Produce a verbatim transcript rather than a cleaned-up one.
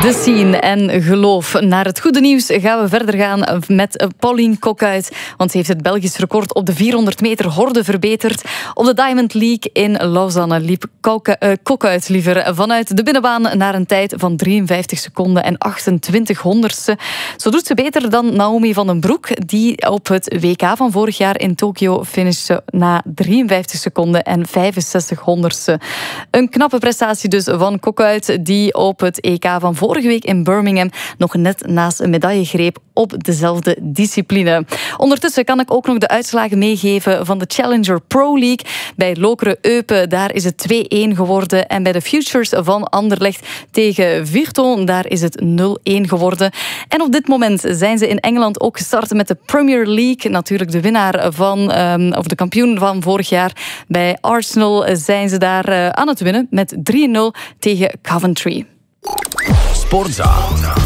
De Scene en geloof. Naar het goede nieuws gaan we verder gaan met Pauline Kokuit. Want ze heeft het Belgisch record op de vierhonderd meter horde verbeterd. Op de Diamond League in Lausanne liep Kokuit liever vanuit de binnenbaan naar een tijd van drieënvijftig seconden en achtentwintig honderdste. Zo doet ze beter dan Naomi van den Broek, die op het W K van vorig jaar in Tokio finishte na drieënvijftig seconden en vijfenzestig honderdste. Een knappe prestatie dus van Kokuit, die op het E K van vorige week in Birmingham nog net naast een medaille greep op dezelfde discipline. Ondertussen kan ik ook nog de uitslagen meegeven van de Challenger Pro League. Bij Lokeren Eupen, daar is het twee-een geworden. En bij de Futures van Anderlecht tegen Virton, daar is het nul-een geworden. En op dit moment zijn ze in Engeland ook gestart met de Premier League. Natuurlijk de winnaar van, um, of de kampioen van vorig jaar. Bij Arsenal zijn ze daar uh, aan het winnen met drie nul tegen Coventry. Sportza.